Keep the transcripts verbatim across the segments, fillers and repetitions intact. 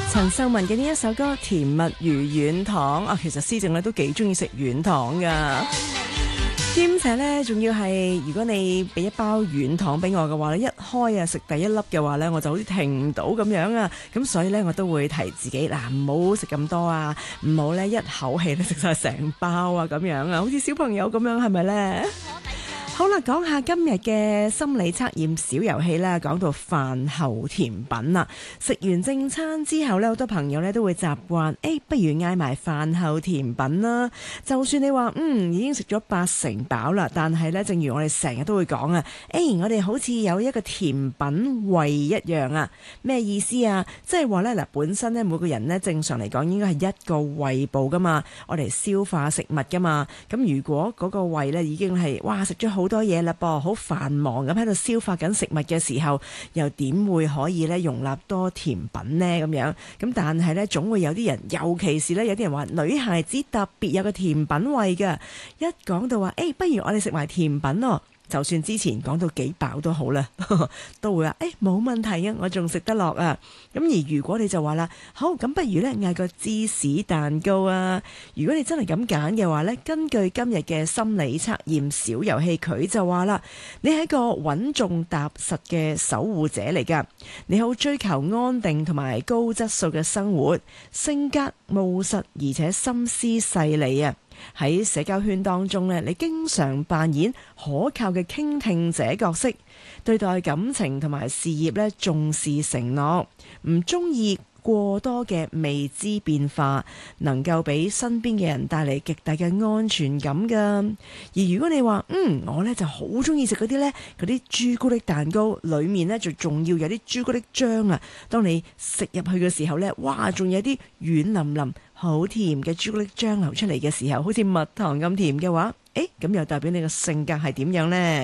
陳秀雯嘅呢一首歌《甜蜜如軟糖》啊，其實思靜咧都幾中意食軟糖噶，兼且咧仲要係如果你俾一包軟糖俾我嘅話咧，一開啊食第一粒嘅話咧，我就好似停唔到咁樣啊，咁所以咧我都會提自己嗱，唔好食咁多啊，唔好咧一口氣咧食晒成包啊咁樣啊，好似小朋友咁樣，係咪咧？好啦，講下今日嘅心理測驗小遊戲啦。講到飯後甜品啦，食完正餐之後呢，好多朋友呢都會習慣，誒、欸，不如嗌埋飯後甜品啦。就算你話嗯已經食咗八成飽啦，但係呢，正如我哋成日都會講啊，誒、欸，我哋好似有一個甜品胃一樣啊。咩意思啊？即係話呢，嗱，本身呢，每個人呢正常嚟講應該係一個胃部噶嘛，我哋消化食物噶嘛。咁如果嗰個胃呢已經係哇食咗好多嘢啦噃，好繁忙咁喺度消化緊食物嘅時候，又點會可以咧容納多甜品呢？咁樣咁，但係咧總會有啲人，尤其是咧有啲人話女孩子特別有個甜品胃嘅，一講到話，誒、欸，不如我哋食埋甜品咯。就算之前講到幾飽都好啦，都會話誒冇問題啊，我仲食得落啊。咁而如果你就話啦，好，咁不如呢嗌個芝士蛋糕啊。如果你真係咁揀嘅話呢，根據今日嘅心理測驗小遊戲，佢就話啦，你係一個穩重踏實嘅守護者嚟㗎，你好追求安定同埋高質素嘅生活，性格務實而且心思細膩啊。喺社交圈當中呢，你經常扮演可靠嘅傾聽者角色，對待感情同埋事業呢重視承諾，唔中意過多嘅未知變化，能夠俾身邊嘅人帶嚟極大嘅安全感噶。而如果你話嗯，我呢就好中意食嗰啲呢，嗰啲朱古力蛋糕，裏面呢就仲要有啲朱古力漿啊。當你食入去嘅時候呢，哇，仲有啲軟腍腍好甜嘅朱古力漿流出嚟嘅時候，好似蜜糖咁甜嘅話，誒，咁又代表你個性格係點樣呢？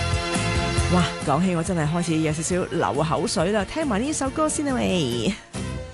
哇，講起我真係開始有少少流口水啦，聽埋呢首歌先啦喂。